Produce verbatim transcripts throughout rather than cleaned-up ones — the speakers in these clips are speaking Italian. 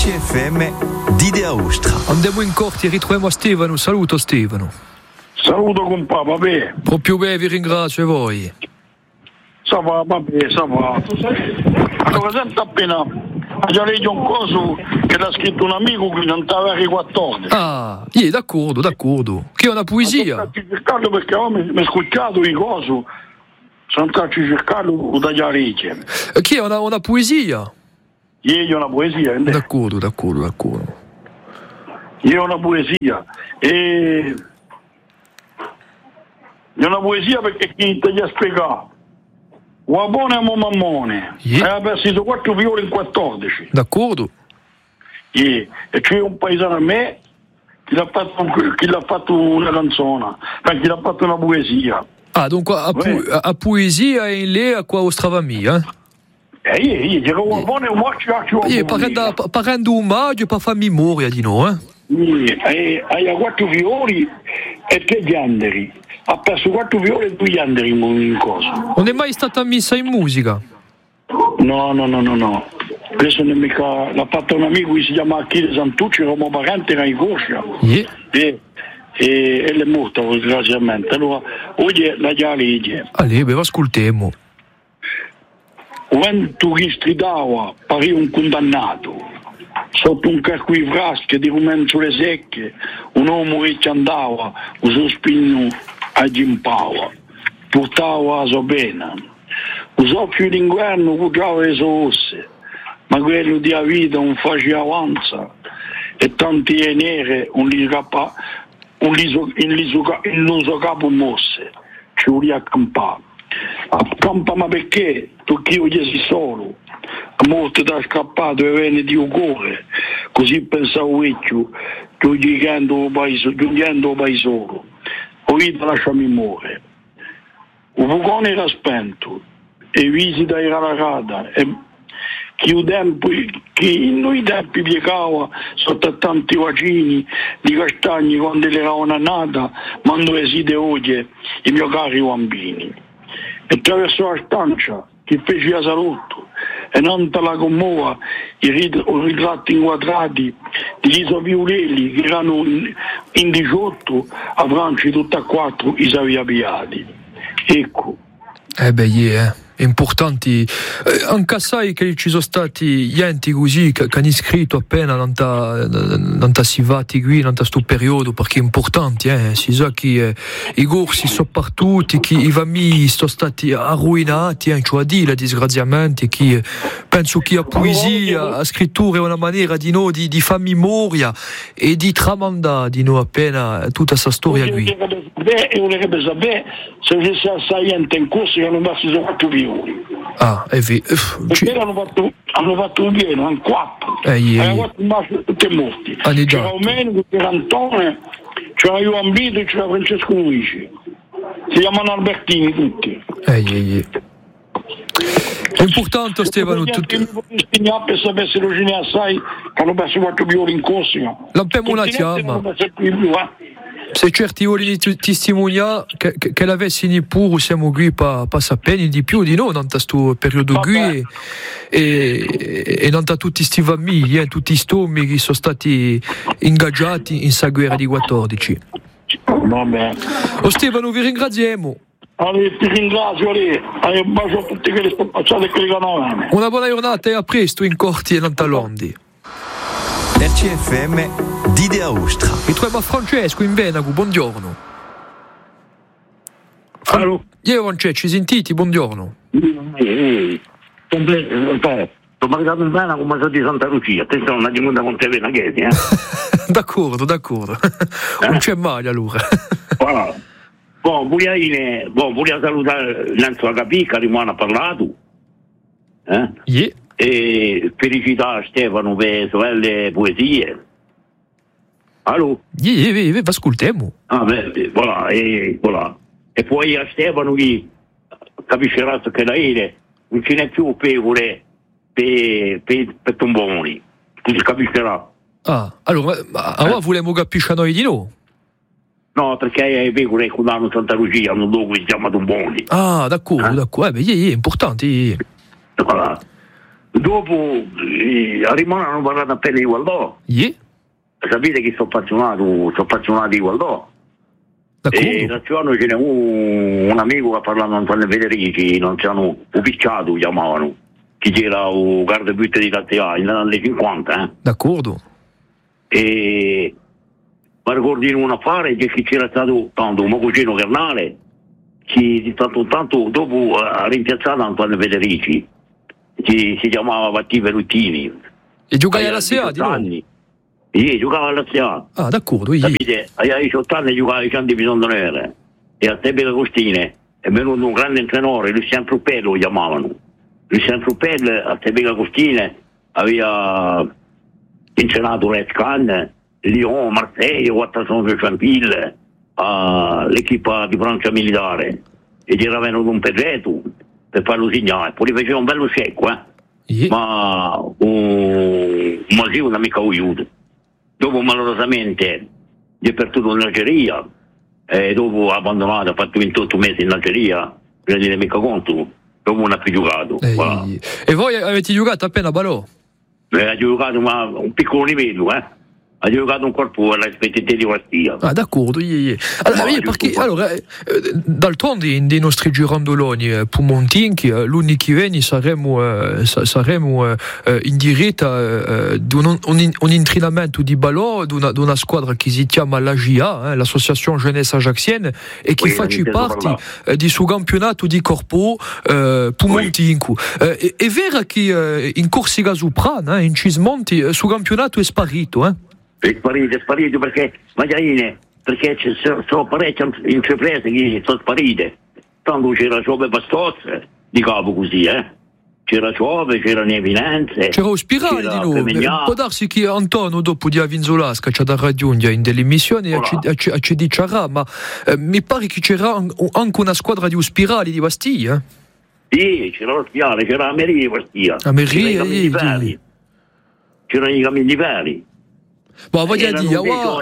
C F M Dide Aostra. Andiamo in corti e ritroviamo Stefano. Saluto Stefano. Saluto compà, vabbè. Proprio bene, vi ringrazio, e voi? Ça va, vabbè, ça va. Allora, senti appena, ho già letto un coso che l'ha scritto un amico qui non t'aveva quattordici. Ah, yeah, d'accordo, d'accordo. Che è una poesia? Sono stato cercando perché ho mi ho ascoltato i coso, sono stato cercando da Giarecchia. Che è una, una poesia? Io ho una poesia. Intendo? D'accordo, d'accordo, d'accordo. Io ho una poesia. E... È una poesia perché chi ti ha spiegato. Uabone a mammone. Yeah. E ha perso quattro fiori in quattordici. D'accordo. Yeah. E c'è un paesano a me che l'ha fatto, che l'ha fatto una canzone, che l'ha fatto una poesia. Ah, dunque a, pu- a poesia in lei a qua ostravamia, eh? Eh, io, io, dico, uabone un marcio a Yeah, parendo, parendo un omaggio per fare memoria di noi, eh? E hai quattro fiori e tre ghianderi. Ha perso quattro fiori e due ghianderi in cosa. Non è mai stata messa in musica? No, no, no, no, no. Questo non è mica. L'ha fatto un amico che si chiama Achille Santucci, eravamo parenti, era in Coscia. Yeah. E, e, e l'è morta, disgraziatamente. Allora, oggi la già legge. Allora, beh, ascoltiamo. Quando tu stridava, pari un condannato. Sotto un casco di frasche di rumeno sulle secche, un uomo che ci andava, un suo spigno aggimpava, portava la sua pena. Un soffio d'inverno cuciava le sue osse, ma quello di vita non faceva avanza, e tanti nere un li scappa, un li so, in, li so, in lo suo capo mosse, ci voleva accampare. Accampa ma perché? Perché io gli solo. A morte da scappato e venne di cuore, così pensavo io, giungendo al paesolo, poi lasciami muore. Il fuoco era spento, e visita era la rada, e che in noi tempi piegava sotto a tanti vaccini di castagni quando eravamo nata, ma non esiste oggi i miei cari bambini. E attraverso la stanza che fece la saluto e non te la commuova i ritratti inquadrati di Lisa Violelli che erano in, in diciotto a Francia tutti e quattro i savia piati. Ecco. Eh beh, yeah, eh. importanti. Eh, anche sai che ci sono stati enti così che, che hanno iscritto appena non ta si vati qui, non ta sto periodo, perché è importante, eh. Si sa che eh, i corsi soprattutto, che i bambini sono stati arruinati, eh, cioè a dire, disgraziatamente, che eh, penso che la poesia, la scrittura è una maniera di noi di, di fare memoria e di tramandare di noi appena tutta questa storia qui. E vorrebbe sapere se ci assai gente in corso che hanno messo quattro fiori. Ah, è vero. Perché hanno fatto, hanno fatto un pieno, hanno quattro. Eh, yeah. Hanno quattro maschi tutti morti. Ah, c'era Omenico, c'era Antone, c'era Ioan Vito e c'era Francesco Luigi. Si chiamano Albertini tutti. Eh, yeah, yeah. È importante, Stefano. Tutti per sapere se lo ce ne assai che hanno perso quattro fiori in corso. L'abbiamo una chiama. Se certi vuole testimoniare che, che, che l'avessi pure siamo qui per pa sapere di più di noi in questo periodo qui e, e, e non da tutti questi famiglie, eh, tutti i stomi che sono stati ingaggiati in questa guerra di quattordici. Vabbè. Oh Stefano, vi ringraziamo. Allora, ti ringrazio, allora. Un bacio a tutti quelli che sono passati e quelli che non. Una buona giornata e a presto in corti e in Talondi. R C F M Dide Aostra. Ritroviamo Francesco in Venago, buongiorno. Allo? Io Francesco, ci sentiti? Buongiorno. Sono arrivato in Venago come sono di Santa Lucia, te sono una giunta con te Venaghetti, eh? D'accordo, d'accordo. Eh? Non c'è male allora. Voilà. Bon, voglio, bon, voglio salutare innanzitutto la Capica, di cui hanno parlato. Eh? Yeah. E felicità a Stefano per le belle poesie. Allo? Yeah, yeah, yeah, ascoltiamo. Ah, beh, voilà, e, voilà. E poi a Stefano che capisce che da ieri non ce n'è più pecore per, per, per tomboni. Tu si capiscerà. Ah, allora, allora eh? vogliamo capire noi di noi? No, perché le pecore che danno Santa Lucia hanno un luogo che si chiama tomboni. Ah, d'accordo, eh? d'accordo. Eh, beh, yeah, yeah, importante. Yeah. Voilà. dopo eh, a Rimona hanno parlato appena di Gualdò. Yeah. Sapete che sono appassionato, sono appassionato di Gualdò. D'accordo. E l'altro anno ce n'è un, un amico che ha parlato con Antonio Federici, non c'erano un picciato chiamavano, che c'era un guardabutte di Cattea, in anni cinquanta, eh. D'accordo. E mi ricordo in un affare che c'era stato tanto un mio cugino carnale, che di tanto tanto dopo ha rimpiazzato Antonio Federici, che si chiamava Vatti Veruttini. E giocavi alla S E A di nuovo? Sì, giocava alla S E A. Ah, d'accordo, io. Capite? Ai diciotto anni giocava ai Canti Bisondonere e a Tebe Costine è venuto un grande allenatore, Lucian Truppello lo chiamavano. Lucian Truppello a Tebe Costine aveva inscenato Red Can, Lyon, Marseille, Quattrocento Champille, all'equipa di Francia militare e c'era venuto un Pedretto per farlo segnare, poi gli faceva un bello secco, eh? Yeah. Ma un motivo non mica aiuto. Dopo malorosamente gli è perduto in Algeria e dopo ha abbandonato, ha fatto ventotto mesi in Algeria, per dire mica conto, dopo non ha più giocato. Voilà. E voi avete giocato appena a Balò? Eh, ha giocato ma un piccolo livello, eh? Ha giocato un corpo alla aspettativa di Bastia. Ah, d'accordo. Yeah. Allora, no, perché, allora eh, d'altronde nei nostri girandoloni eh, Pumontinchi, eh, l'anno che viene saremo, eh, saremo eh, in diretta eh, di un, un, un intrenamento di Balò di una, di una squadra che si chiama l'A G A, eh, l'Associazione Jeunesse Ajaxienne, e che oui, fa parte eh, di suo campionato di corpo eh, Pumontinchi. Oui. Eh, è vero che eh, in Corsica Supran, eh, in Cismonti, il suo campionato è sparito, eh? È sparito, è sparito perché magari perché ci sono parecchie intraprese che sono sparite. Tanto c'era Giove Bastozze, di capo così, eh. C'era Giove, c'erano Evidenze. C'era un spirale di noi. Può darsi che Antonio, dopo di Avinzolasca, c'è da raggiungere in delle missioni e ci dicerà, ma eh, mi pare che c'era anche una squadra di spirali di Bastia. Sì, c'era lo spirale, c'era la Meria di Bastia. La Meria, c'erano i camini c'erano i camini veri. Ma voglio dire,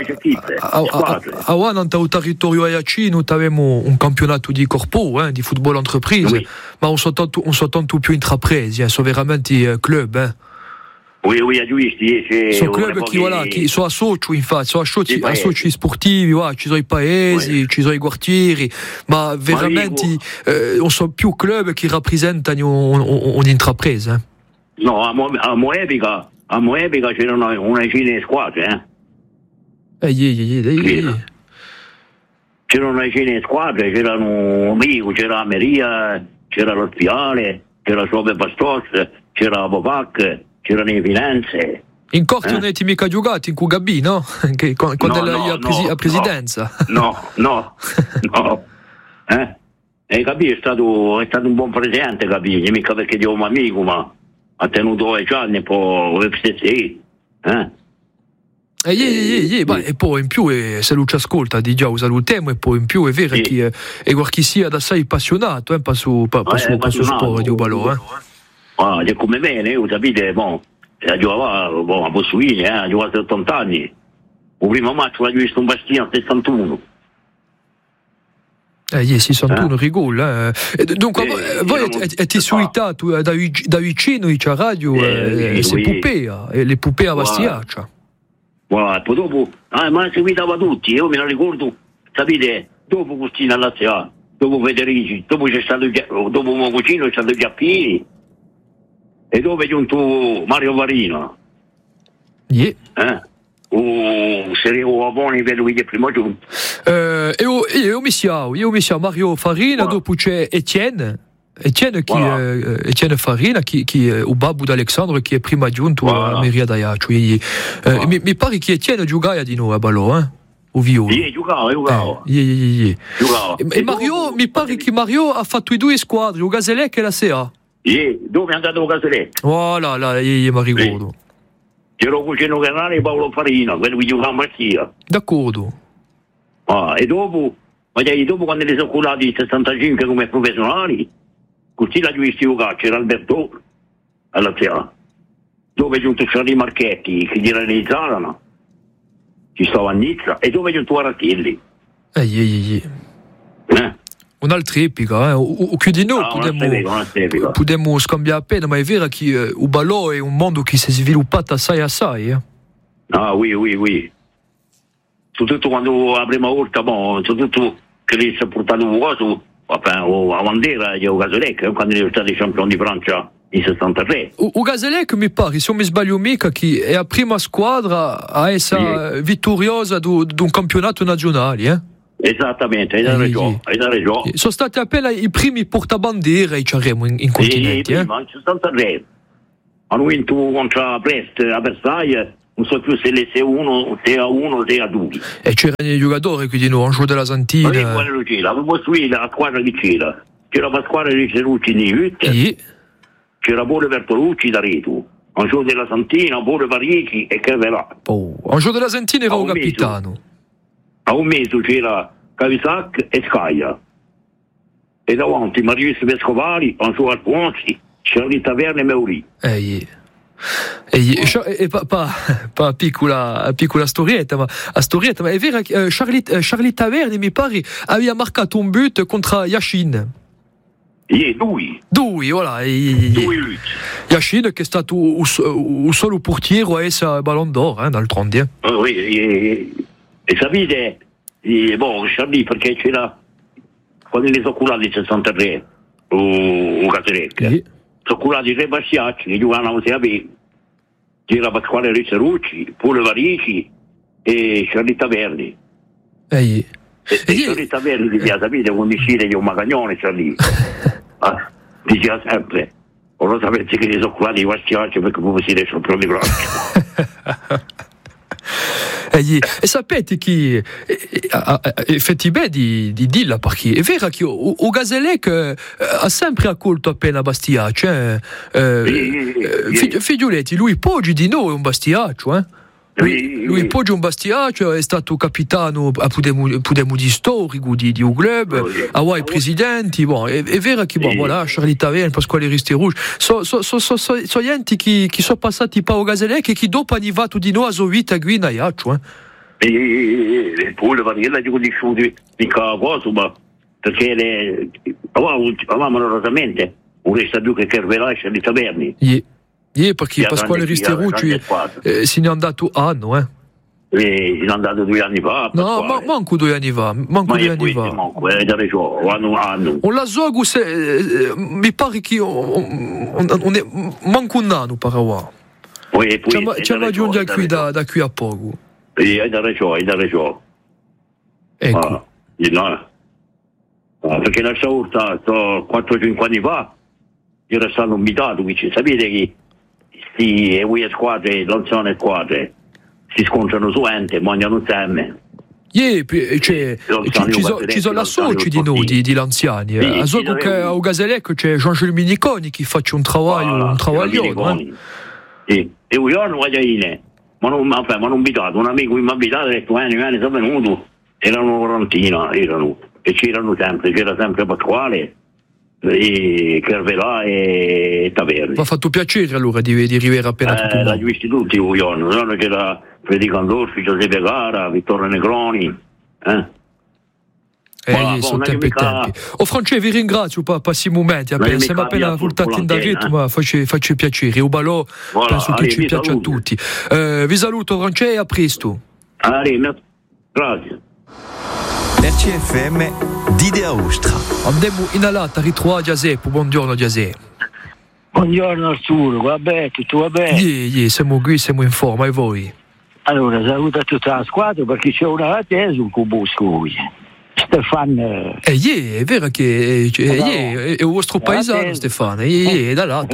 a nel territorio aiacino avevamo un campionato di corpo, eh, di football entreprise, oui. Ma on sono tanto, on sono tanto più intrapresi, eh, sono veramente eh, club. Eh. Oui, oui, giusti, sono club che, voilà, che sono associati, infatti, sono associati, associati sportivi, voilà, ci sono i paesi, oui. Ci sono i quartieri, ma veramente eh, on sono più club che rappresentano un'intrapresa. Eh. No, a, Mo- a Moebica A Moebica c'erano una decina di squadre, eh? Eh, yeah, yeah, yeah, yeah. C'erano una decina di squadre, c'erano Amico, c'era la Meria, c'era lo Spiale, c'era Giove Bastos, c'era Bovac, c'erano le Finanze. In corte eh? Non avete mica giocato in Cugabi, no? Che, quando no, era no, presi- no, a presidenza. No, no, no. Eh? E Gabi è stato, è stato un buon presidente, Gabi, mica perché dio un amico, ma ha tenuto i anni e poi sì, eh? E, yeah, yeah, yeah, yeah. E poi in più eh, se lui ci ascolta di già lo salutiamo, e poi in più è vero sì. Che è eh, chi sia da assai appassionato eh, per su sport di Balò, eh. Ah, è come me, io sapete, bon, giocava bon, a Bossuini, eh, ha giocato ottanta anni, il primo match l'ha visto un Bastia sessantuno. Eh, yeah, sessantuno eh? Rigol, eh. Dunque, eh, voi siete suitato da, da vicino in radio eh, eh, le Pupea, e le Pupea Bastiaccia. Guarda, poi dopo, ah, ma seguitava tutti, io me la ricordo, sapete, dopo Costina alla S E A, dopo Federici, dopo c'è stato, dopo mio cugino è stato Giappini, e dopo è giunto Mario Varino. Yeah. Eh? O serio Avoni per lui che primo giunto. Eh, io, io mi chiamo, io mi chiamo Mario Farina, wow. Dopo c'è Etienne, Etienne, chi, wow. eh, Etienne Farina, che è il babbo d'Alexandre, che è prima giunto wow. A Meria d'Aiaccio. Eh, wow. mi, mi pare che Etienne giocava di nuovo a Balò, eh? O Viola. Sì, giocava, giocava. Eh, yeah, yeah, yeah. Giocava. E, e Mario, dopo, mi pare che Mario ha fatto i due squadre, o Gazelec e la S E A. Sì, dove è andato Gazelec? Voilà, là, yeah, yeah, mi ricordo. Sì. C'era il cugino canale Paolo Farina, quello che giocava a Marsia. D'accordo. Ah, e dopo, magari dopo quando li sono curati i sessantacinque come professionali, così la giudice giocare, c'era Alberto alla S E A, dove è giunto Charlie Marchetti, che gli realizzavano, ci stava a Nizza, e dove è giunto Aratelli. Eh, yeah, yeah, yeah. Eh? un'altra epica, eh? o, o più di noi no, possiamo scambiare appena, ma è vero che eh, il ballo è un mondo che si è sviluppato assai assai. Eh? Ah, oui, oui, oui. Soprattutto quando la prima volta, bon, soprattutto che lì si è portato un coso, la bandiera di Gazelec, quando è stato campione di Francia in sessantatré. O Gazelec mi pare, se non mi sbaglio mica, che è la prima squadra a essere sì. vittoriosa di un campionato nazionale, eh? Esattamente, hai ragione, hai ragione. Sono stati appena i primi portabandiere e c'eremo in, in continente. Sì, prima, in sessantatré. Hanno vinto contro Brest a Versailles, non so più se le sei uno, sei a uno, sei a due. E c'erano i giocatori, quindi no, un gioco della Santina. Ma quale lo c'era? Avevo costruito la squadra che c'era. C'era la squadra di Cerucci di Hutte, sì. C'era pure Bertolucci da Retu, un gioco della Santina, pure Paricchi e che verrà. Oh, un gioco della Santina era un capitano. A un mese c'era Cavisac e Scaglia e davanti Marius Vescovari, Anzo Alfonsi, Charlie Taverne e Meuri. Ehi, ehi, e pa, pa, pa piccola, piccola storietta, ma a storietta, ma è vero che uh, Charlie, uh, Charlie Taverne mi pare aveva marcato un but contro Yashin. Yeah, lui. Lui, voilà. Lui. Yashin che è stato il solo portiere a essere Ballon d'Or, eh, d'altronde. Oh, oui, e, e sapete, e, boh, Charlie, perché c'era, quando li sono curati nel sessantatré, o Caterec, sì. Sono curati tre Bastiacci, che giocavano sia bene, c'era Pasquale Rizzarucci, pure Varici e Charlie Taverni. Ehi. E, e Charlie Taverni diceva, sapete, quando uscire di un magagnone, Charlie, ah, diceva sempre, o lo sapete che li sono curati i Bastiacci perché poi si riescono proprio di braccio. E, e sapete che effettivamente di, di dirla perché è vero che o, o Gazelec eh, ha sempre accolto appena Bastiaccio eh, eh, sì, sì. Figlioletti, lui poggi di noi un Bastiaccio eh? Lui, lui poggi un Bastiaccio, è stato capitano a Pudemu di storico di, di un club, a Wai presidenti, bon, è, è vero che bon, voilà, Charlie Taverne, Pasquale Risterouge, sono so, so, so, so, so gente che, che sono passati per Gazelec e che dopo hanno arrivato di noi a sua vita qui in Aiaccio. E poi le varietà di conosciuti di cosa, ma perché avevamo normalmente un resta più che Kervelà e Charlie Taverni. Yeah. Yeah, perché Pasquale Risterucci eh, se ne è andato un anno, eh? Eh, se ne è andato due anni fa. No, ma, manco due anni fa. Manco ma due anni fa. Manco, eh, da ragione, anno, anno. On la zogu, se, eh, mi pare che on, on, on è, manco un anno per ora. Ci ha aggiunto qui da, da qui a poco. Eh, hai da ragione, hai da ragione. Ecco. Ah, no. Ah, perché la volta, quattro cinque anni fa, era stato invitato, sapete che sì, e le squadre, le anziane squadre si scontrano su ente, mangiano insieme. Yeah, cioè, ci sono so la soci di noi, di, di l'anziani. Sì, a so che a Gazelec c'è Jean-Gilles Miniconi che fa un travaglio, un travaglio. Eh? Sì, e io non voglio dire, ma non mi hanno invitato, un amico mi ha invitato e ha detto, eh, sono venuto, erano quarantina, erano, e c'erano sempre, c'era sempre Pasquale, e Kervelà e Taverni. Mi ha fatto piacere allora di, di Rivera appena eh, tutto. L'ho visti tutti un giorno, no? C'era Federico Andolfi, Giuseppe Gara, Vittorio Negroni, eh? Eh, voilà, bon, sono tempi e tempi. O Francesco, vi ringrazio per questi momenti, siamo appena voltati in David, ma faccio, faccio piacere. O balò, voilà, penso che ci piace a tutti. Eh, vi saluto Francesco e a presto. Allora, grazie. R C F M Dide Aostra. Andiamo in alata, ritrovare Giuseppe. Buongiorno Giuseppe. Buongiorno Arturo, va bene, tutto va bene? Sì, sì, siamo qui, siamo in forma, e voi? Allora, saluto tutta la squadra perché c'è una attesa un Cubusco. Stefano. Eh, yeah, è vero che è, è, è, è il vostro paesano, Stefano, è da là,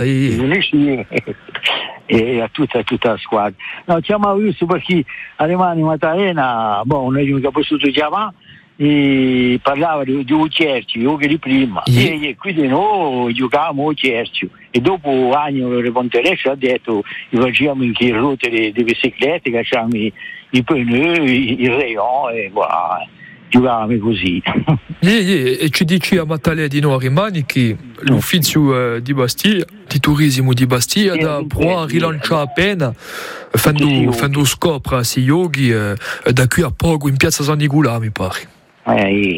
e a tutta, tutta la squadra. No, ci abbiamo visto perché Alemani Matarena, boh, noi non abbiamo potuto chiamare, e parlava di, di un cerchio, io che di prima, yeah. e, e quindi noi giocavamo a cerchio, e dopo anni il Ponteresco ha detto che facciamo in che rotte di, di biciclette, facciamo i, i pneu, il rayon, e voilà. Giocavamo così. Yeah, yeah. E ci dice a Matalè di noi rimani che l'ufficio uh, di Bastia, di turismo di Bastia, da può rilanciare appena, facendo scopre a si yogi uh, da qui a poco in piazza San Nicola, mi pare. Eh,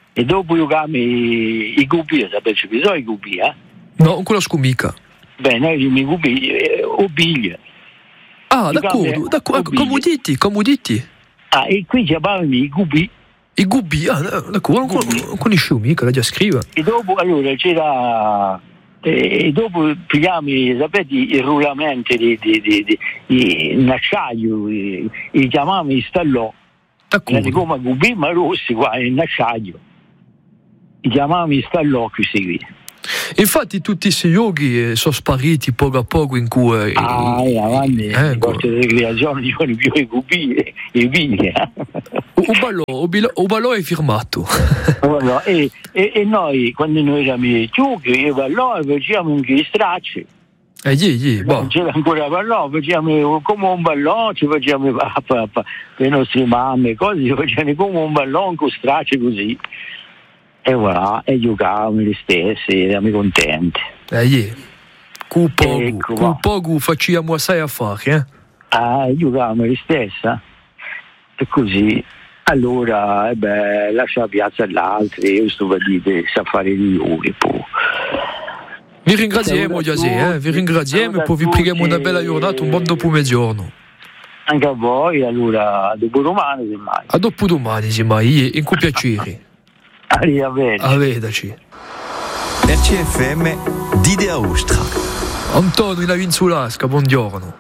e dopo giocavamo i, i gubi, sapete che sono i gubi, eh? No, non conosco mica. Beh, noi diciamo i gubi, eh, obiglie. Ah, d'accordo, d'accordo. Come dite, come dite? Ah, e qui chiamavamo i gubi. I gubi, ah, d'accordo, non conoscevo mica, la già scrive. E dopo, allora, c'era... E dopo pigliamo, sapete, i rullamenti di, di, di, di, di in acciaio, li chiamavamo i stallò. D'accordo. Come gubi, ma rossi qua, in acciaio. Li chiamavamo i stallò qui qui. Infatti tutti questi yogi sono spariti poco a poco in cui... Ah, eh, avanti, eh, corte di ricreazione ci sono più i gubi e i vigli. O ballo, o ballo è firmato. e, e, e noi, quando noi eravamo giochi, e ballo facciamo anche i stracci. Eh, yeah, yeah, non c'era ancora ballo, facciamo come un ballone, ci facciamo per le nostre mamme, cose, ci facciamo come un ballone con stracci così. E voilà, e giocavamo gli stessi, eravamo contenti. Eh, yeah. Con poco, ecco, con poco facciamo assai affari, eh? Ah, giocavamo gli stessi, eh? E così, allora, eh beh, lascia la piazza all'altro, io sto a dire, sa fare di giochi, poi. Vi ringraziamo, Giasè, eh? Vi ringraziamo e poi vi preghiamo una bella giornata, un buon dopo mezzogiorno. Anche a voi, allora, dopo domani, semmai. A dopo domani, semmai, in cui piacere. Arrivederci. Arrivederci. R C F M Dide Aostra. Antonio in Avinzulasca, buongiorno.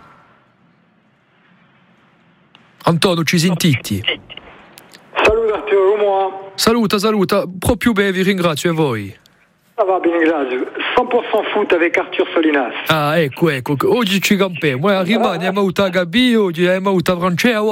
Antonio, ci sentite? Saluta, Roma. Saluta, saluta. Proprio bene, vi ringrazio, e voi? Ça va bene, grazie. cent pour cent foot avec Arthur Solinas. Ah, ecco, ecco. Oggi ci campiamo. Rimaniamo a Gabi, oggi abbiamo a Francesca,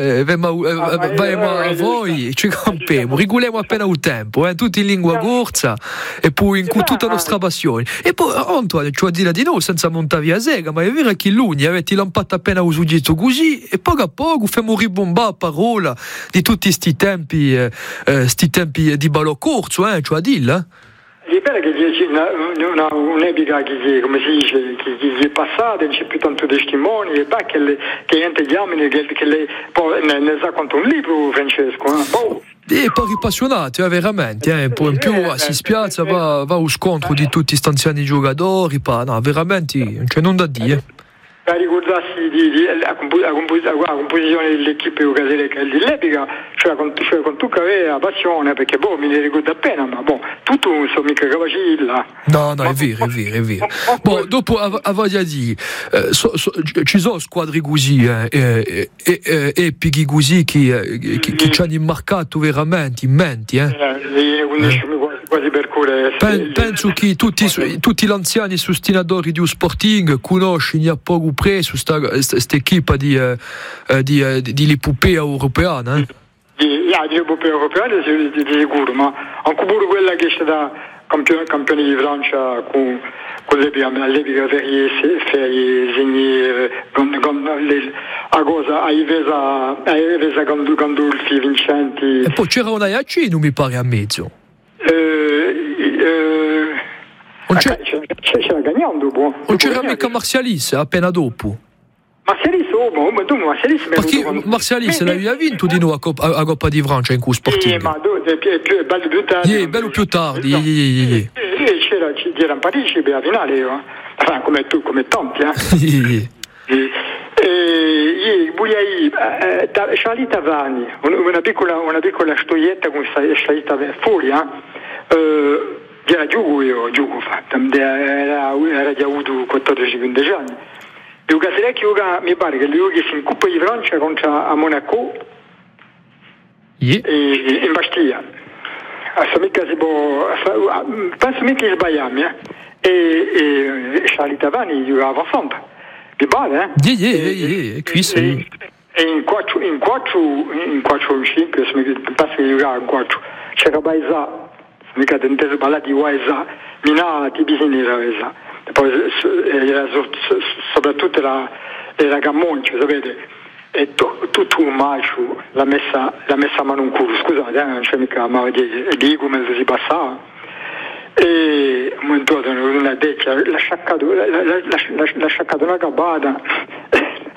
vai a voi, ci campiamo. Regoliamo appena il tempo, eh? Tutti in lingua corsa e poi in tutta la nostra passione. E poi, Antonio, ci vuol dire di no senza montare via sega, ma è vero che l'uni avete lampato appena un suggetto così e poco a poco facciamo ribombare a parola di tutti sti tempi, eh, sti tempi di ballo corso, eh? Ci vuol dire? È vero che c'è una, una, un'epica che, come si dice, che, che è passata, non c'è più tanto testimoni, e beh, che, le, che niente diamine, che, che le, poi ne, ne sa quanto un libro, Francesco. Eh? Oh. E poi appassionato, eh, veramente, eh. Poi in più eh, si spiazza, va, va allo scontro di tutti questi anziani giocatori, pa, no, veramente, non c'è nulla da dire. Per ricordarsi di, di, la, compos- la, compos- la composizione dell'equipe dell'epica, cioè con, cioè con tutta la passione, perché boh, mi ne ricordo appena, ma boh, tutto non so mica capacilla. No, no, è vero, è vero, è vero. Boh, dopo a voglia di, eh, so, so, ci sono squadre così, eh, eh, eh, epiche così, che, che, che ci hanno marcato veramente in mente, eh. eh. Quasi per cure. Pen, penso che tutti, tutti gli anziani sostenitori di Sporting conoscono a poco preso questa equipa di, eh, di, eh, di l'epopea europeana. Eh? Di, yeah, di l'epopea europeana di, di sicuro, ma anche pure quella che è stata campione, campione di Francia con, con l'epica, l'epica ferie, ferie segni, con, con le, a cosa, a Ivesa, a Ivesa Gandolfi, Vincenti. E poi c'era una Iacino, mi pare, a mezzo. Eh, eh, non c'è, c'era Gagnando, buono. Non c'era mica Marcialis appena dopo. Marcialis, oh, ma tu Marcialis, perché Marcialis l'aveva vinto di nuovo a Coppa, a Coppa di Francia in cui Sporting. Sì, ma è bello più tardi. Sì, bello più tardi. Sì, c'era, c'era in Parigi per la finale, io. Enfin, come tu, come tanti, eh. E Bugliai, Charlie Tavani, una piccola, una piccola stoietta con Charlie Tavani, fuori, eh, era giugo io, giugo fatta, era, era già avuto quattordici quindici anni. E Ugaserecchi, mi pare che lui che si in Coppa di Francia contro a Monaco yeah. e in Bastiglia. Mica si può, penso mica che sbagliamo, eh? E, e Charlie Tavani giocava sempre. Di bale, eh? Sì, sì, sì, qui sei. E in quattro, in quattro, in quattro o cinque, penso che giocava in quattro. C'era Baisa, mica dentro ballati di Waisa, Mina, ti bisogna Waisa. E poi era soprattutto era, era Gammoncio, sapete? E to, tutto un macio, l'ha messa, l'ha messa a mano un culo, scusate, eh, non c'è mica, ma di come si passava. E un momento una deccia l'ha sciaccato l'ha, l'ha, l'ha, l'ha sciaccato una gabbata l'ha messa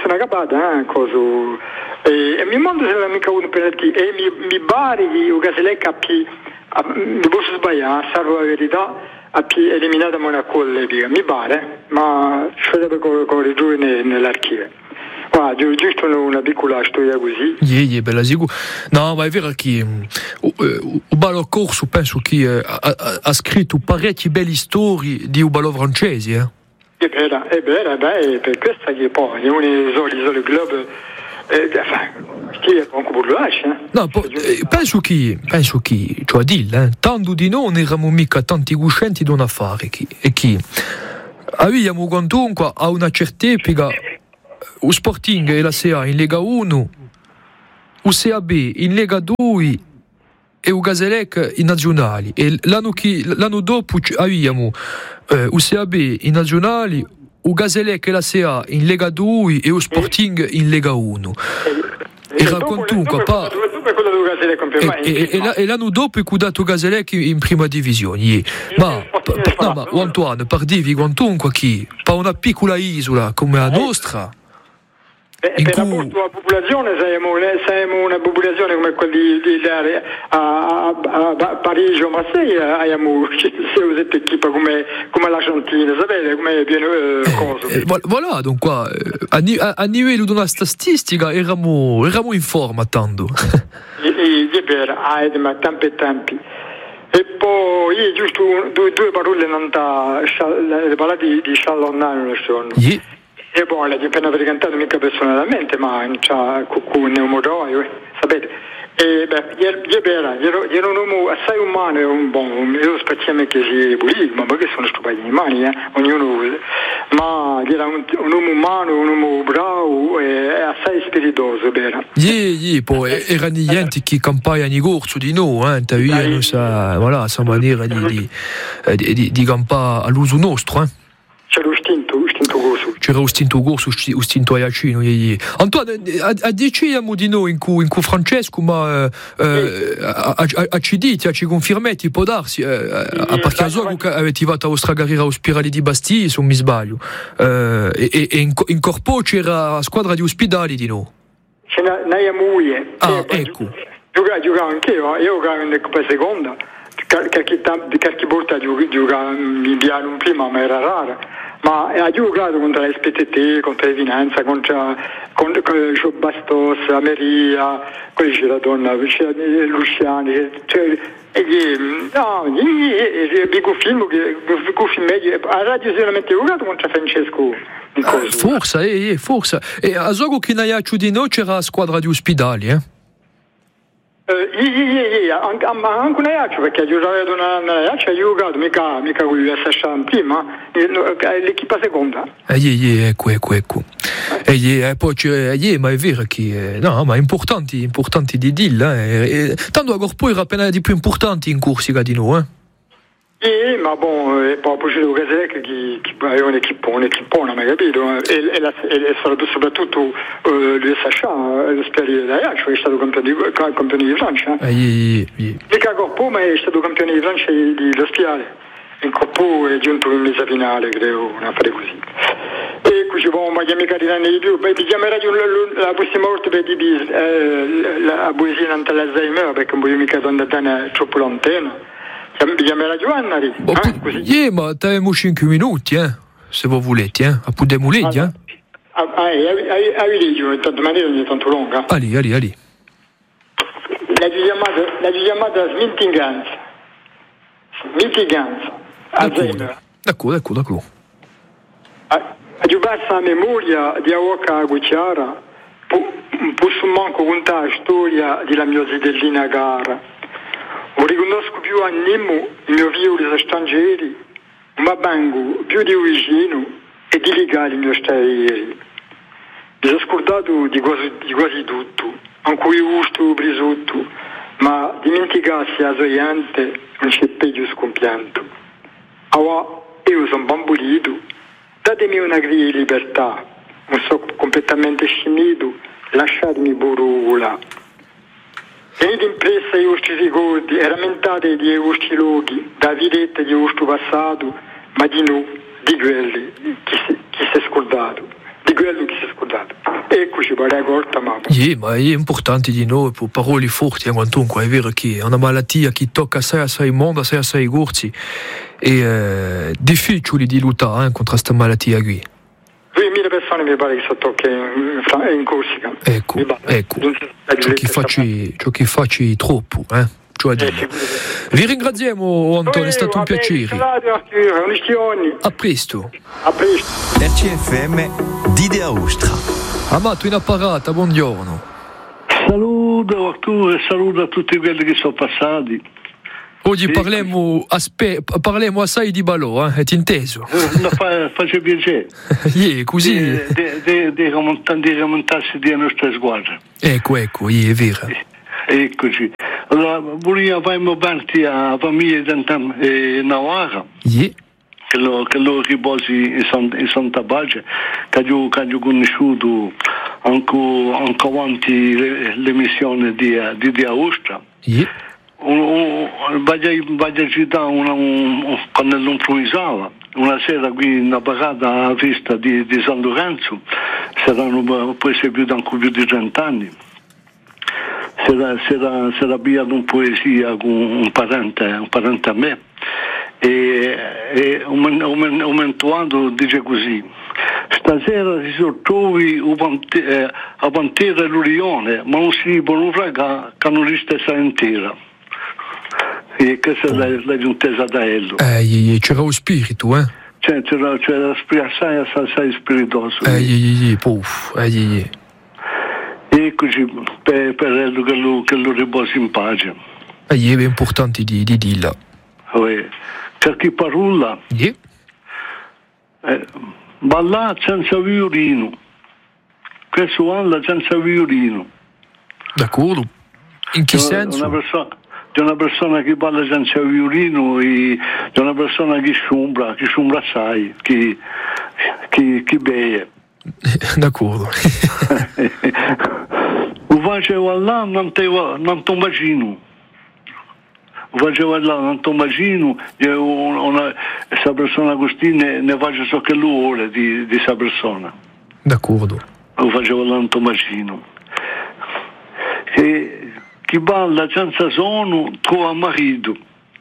una capata, eh, coso. E, e mi mando se non mica un penalty e mi, mi bari che Gazelec ha più, mi posso sbagliare, salvo la verità, ha più eliminato Monaco all'epoca, mi pare, ma ci vedete con i giovani nell'archivio. Guarda, giusto una piccola storia così. Yeah, yeah, bella sicuro. No, ma è vero che il ballo corso penso che ha, ha, ha scritto parecchie belle storie di un ballo francese, eh? È vero, è vero, beh, per questo che poi uno dei soli club eh, che è un po' eh? No, po, eh, penso che penso che cioè dire, eh, tanto di noi non eravamo mica tanti coscienti di un affare che, e che avevamo quantunque a una certa epoca o Sporting e la C A in Lega uno, o C A B in Lega due e o Gazelec in nazionali, e l'anno, che, l'anno dopo avevamo eh, o C A B in nazionali, o Gazelec e la C A in Lega due e o Sporting in Lega uno. E raccontunque pa... e, e, e, e l'anno dopo è dato Gazelec in prima divisione, yeah. ma, pa, pa, no, ma Antoine, pardivi quantunque che per una piccola isola come la nostra. Eh, per cui... appunto la popolazione siamo, siamo una popolazione come quella di, di, di a, a, a Parigi o Marseille, abbiamo sette equipe come, come l'Argentina, sapete come viene eh, cosa. Eh, eh, voilà, donc qua, a, a, a livello di una statistica eravamo, eravamo in forma tanto. È vero, ma tempi e tempi. E poi io giusto due, due parole non da le parole di, di Charlonnano yeah. E poi l'ho appena frequentato mica personalmente, ma c'ha un neumoroio, sapete. E beh, io era, ero un uomo assai umano, un buon, io spazziamo che si pulì, ma perché sono stupidi animali, eh? Ognuno, ma era un, un uomo umano, un uomo bravo e assai spiritoso, vero? Yeah, yeah, poi erano niente che campavano in corso di noi, eh? T'avevano sa, voilà, sa maniera di, di, di, di, di campare all'uso nostro, eh? C'era lo stinto, lo stinto corso. C'era lo stinto corso, lo stinto aiacino. Antoine, a diciamo di noi in cui, in cui Francesco, ma eh, a, a, a ci dite, a ci confermati, può darsi, eh, a perché a Zogo avete fatto la vostra carriera allo Spirali di Bastiglia, se non mi sbaglio, eh, e, e in, in corpo c'era la squadra di ospedali di noi. C'è una moglie. Ah, ecco. Giocavo anch'io, io giocavo in Coppa Seconda, qualche volta giocavo in piano prima, ma era rara. Ma ha giocato contro la S P T T, contro la Finanza, contro, contro, contro Bastos, Ameria, poi c'è la donna, c'è Luciani, cioè, e, no, dico film che a radio sicuramente giocato contro Francesco. Ah, forza, eh, forza. E a Zogo che ne ha di noi c'era la squadra di ospedali, eh? Anche un aiaccio, perché giocavo una aiaccia, ha giocato mica mica con il S H prima, l'equipa seconda. Eh, yeah, ecco, ecco, ecco. Eh, yeah, poi c'è, yeah, ma è vero che, no, ma è importante, importante di dirlo, eh. Tanto ancora poi era appena di più importanti in Corsica di noi, eh. Sì, ma bon, e poi c'è il Gazelec che aveva un'equipona, un'equipona, ma capito? E, e, la, e soprattutto uh, l'U S H, lo Spirali di Aiaccio, è stato campione di, campione di Francia. Eh, yeah, yeah. Mica Corpo, ma è stato campione di Francia di Lo Spirali. In Corpo è giunto in mesa finale, credo, un affare così. E qui ci può ma mica tirare di più. Beh, ti chiamerà la prossima volta per dire eh, la poesia dell'Alzheimer, perché non voglio mica andare troppo lontano. Mi chiamerà Giovanna, eh? Così. Yeah, ma abbiamo cinque minuti, eh? Se voi volete, eh? A poter muleggi, eh? Ah, ah, ah, tanto maniera non è tanto lunga. Ali, ali, ali. La chiamata, la chiamata smintiganza. Smintiganza. Alzheimer. D'accordo, d'accordo, d'accordo. A giocare la memoria di Aoka Gucciara, posso manco contare la storia della mia zitellina gara. Non riconosco più a Nemo il mio vio di stranieri, ma vengo più di vicino e di legare il mio stranieri. Mi sono scordato di quasi, di quasi tutto, anche io gusto presotto, ma dimenticarsi a soiante non c'è peggio scompianto. Allora, io sono bambolito, datemi una griglia di libertà, non sono completamente scinito, lasciatemi burola. Tenete impressa i vostri ricordi e rammentate di vostri luoghi, da vidette di vostro passato, ma di noi, di quelli chi si, chi si è scordato, di quello che si è scordato. Eccoci, ma la corta, ma... Sì, ma è importante di noi, per parole forti, eh, quantunque, è vero che è una malattia che tocca assai assai il mondo, assai assai i corsi, e è difficile di lottare eh, contro questa malattia qui. duemila persone mi pare che sono tocche in, in Corsica. Ecco, ecco, ciò che facci, ciò che facci troppo, eh? Cioè, eh, vi ringraziamo, Antonio, è stato un piacere. A presto. A presto. R C F M Dide Aostra. Amato in apparata, buongiorno. Saluto Arturo e saluto a tutti quelli che sono passati. Oggi sì. parliamo, aspe- parliamo assai di balò, eh? È inteso? Eh, fa, faccia piacere. yeah, così. Di rimontarsi delle nostre squadre. Ecco, ecco, yeah, è vero. Eccoci. Allora, vogliamo avanti a famiglia di Navarra. Yeah. Che lo, che lo riposi in, San, in Santa Pace, che ho, che ho conosciuto anche, anche avanti l'emissione di, di, di Aostra. Yeah. Vado a citare una, un, quando non improvvisava una sera qui in una parata a vista di, di San Lorenzo, saranno può essere più, anche più di trent'anni. Si era, si era, si era avviato un poesia con un parente, un parente a me, e, e un mentuato dice così: stasera si trovi a Pantera e l'Urione, ma non si può non frega che non resta intera. E questa è la, la giuntesa da Ello. Eh, c'era lo spirito, eh? Cioè, c'era, c'era lo spirito assai, assai, assai spiritoso. Eh, eh, eh, puff, eh, eh. Eccoci, per, per Ello che lo, che lo riposi in pace. Eh, è importante di, di dirla. Eh, c'è chi parola. Yeah. Eh, ballare senza violino. Questo balla senza violino. D'accordo. In che una, senso? Una persona, c'è una persona che balla senza violino e c'è una persona che sciumbra, che sciumbra assai, che, che, che beve. D'accordo. Lo facevo là, non ti immagino. Lo facevo là, non ti immagino. Questa persona così ne, ne faccio so che lui vuole di questa persona. D'accordo. Lo facevo là, non ti immagino. E chi balla senza suono trova marito.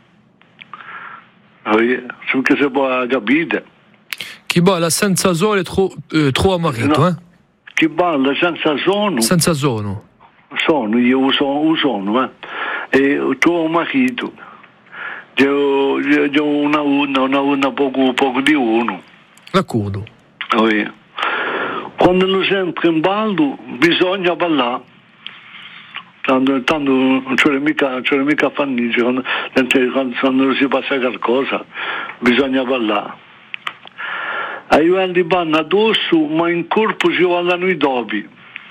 Perché si può capire. Chi balla senza sole tro, eh, trova marito, no. eh? Chi balla senza suono. Senza sono. Sono, io uso, sono, eh. E trova marito. Io ho una una, una, una poco, poco di uno. D'accordo. Oh, quando lo sento in ballo bisogna ballare. Tanto, tanto non c'è mica, non c'è mica fannice, quando, quando si passa qualcosa bisogna ballare. A livello di banna addosso, ma in corpo ci ballano i dopi.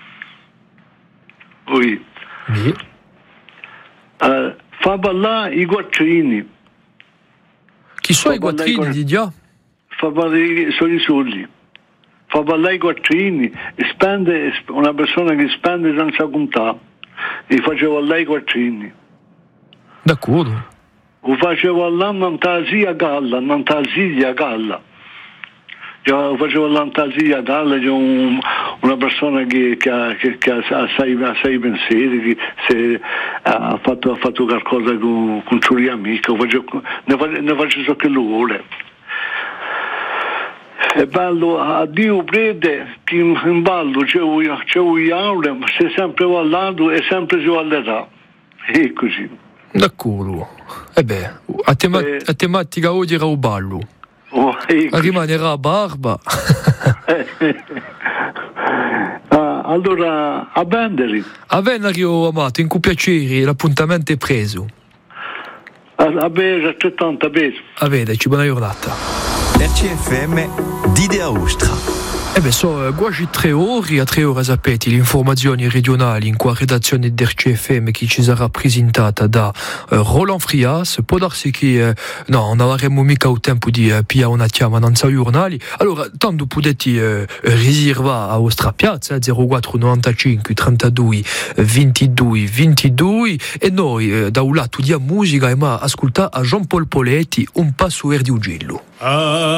Oui. Yeah. Uh, fa ballare i quattrini. Chi sono i Fa ballare quattrini di già? Fa ballare sono i soldi. Fa ballare i quattrini, spende, una persona che spende senza contare. E faceva lei i quattrini. D'accordo. Lo faceva là fantasia galla, fantasia galla. Io facevo l'antasia galla, c'è un, una persona che, che, ha, che, che ha, sei, ha sei pensieri, che se, ha, fatto, ha fatto qualcosa con, con suo amico, facevo, ne, faccio, ne faccio ciò che lui vuole. E ballo a Dio prede che in ballo c'è un aule, ma se sempre ballato e sempre si ballerà. E così. D'accordo. E beh, a, tema- eh, a tematica oggi era un ballo. Oh, rimanerà barba. ah, allora a Benderi a Venario amato, in cui piacere, l'appuntamento è preso. a, a bere settanta bere a vederci, buona giornata. R C F M Dide Aostra. E beh, so quasi tre ore, a tre ore sapete, le informazioni regionali in qua redazione del R C F M che ci sarà presentata da uh, Roland Frias. Può darsi che uh, no, non avremo mica il tempo di uh, pigliare una chiama non sa giornali. Allora, tanto potete uh, riservare a vostra piazza zero quattro novantacinque trentadue ventidue ventidue e noi uh, da un lato diamo musica e ma ascolta a Jean Paul Poletti un passo verde ugello. Ah.